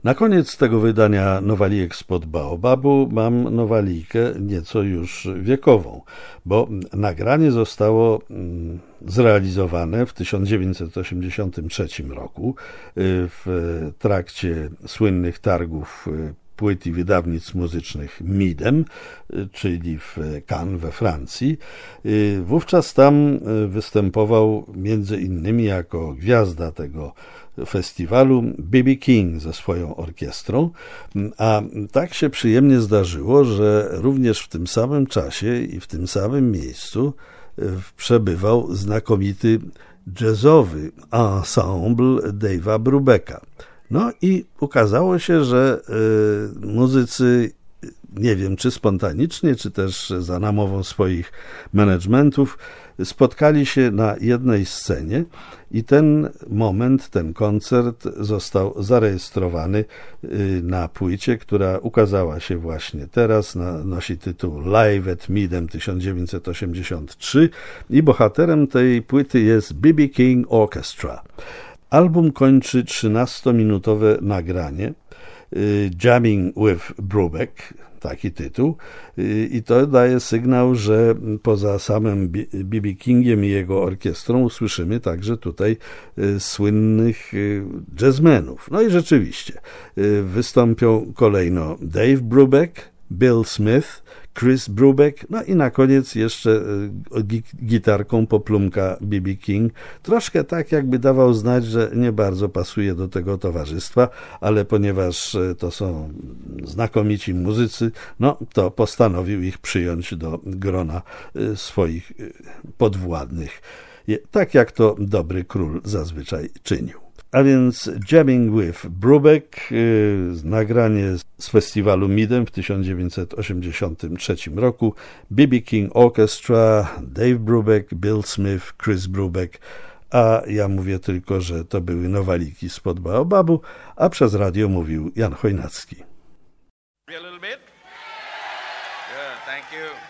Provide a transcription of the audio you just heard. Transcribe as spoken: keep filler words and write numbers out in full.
Na koniec tego wydania Nowalijek spod Baobabu mam nowalikę nieco już wiekową, bo nagranie zostało zrealizowane w tysiąc dziewięćset osiemdziesiątym trzecim roku w trakcie słynnych targów płyt i wydawnictw muzycznych Midem, czyli w Cannes we Francji. Wówczas tam występował między innymi jako gwiazda tego festiwalu B B King ze swoją orkiestrą, a tak się przyjemnie zdarzyło, że również w tym samym czasie i w tym samym miejscu przebywał znakomity jazzowy ensemble Dave'a Brubecka. No i ukazało się, że y, muzycy, nie wiem czy spontanicznie, czy też za namową swoich managementów, spotkali się na jednej scenie i ten moment, ten koncert został zarejestrowany na płycie, która ukazała się właśnie teraz, na, nosi tytuł Live at Midem tysiąc dziewięćset osiemdziesiąt trzy i bohaterem tej płyty jest B B King Orchestra. Album kończy trzynastominutowe nagranie Jamming with Brubeck, taki tytuł, i to daje sygnał, że poza samym B B Kingiem i jego orkiestrą usłyszymy także tutaj słynnych jazzmenów. No i rzeczywiście wystąpią kolejno Dave Brubeck, Bill Smith, Chris Brubeck, no i na koniec jeszcze gitarką poplumka B B King. Troszkę tak jakby dawał znać, że nie bardzo pasuje do tego towarzystwa, ale ponieważ to są znakomici muzycy, no to postanowił ich przyjąć do grona swoich podwładnych, tak jak to dobry król zazwyczaj czynił. A więc Jamming with Brubeck, yy, nagranie z festiwalu Midem w tysiąc dziewięćset osiemdziesiątym trzecim roku, B B King Orchestra, Dave Brubeck, Bill Smith, Chris Brubeck, a ja mówię tylko, że to były nowaliki spod Baobabu, a przez radio mówił Jan Chojnacki. A little bit. Good, thank you.